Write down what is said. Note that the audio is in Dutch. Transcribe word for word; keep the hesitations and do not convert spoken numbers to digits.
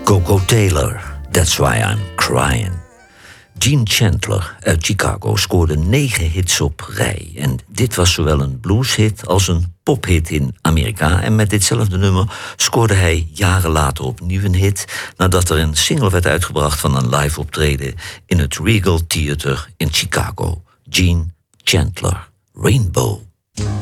Coco Taylor, That's Why I'm Crying. Gene Chandler uit Chicago scoorde negen hits op rij. En dit was zowel een blueshit als een pophit in Amerika. En met ditzelfde nummer scoorde hij jaren later opnieuw een hit, nadat er een single werd uitgebracht van een live optreden in het Regal Theater in Chicago. Gene Chandler, Rainbow.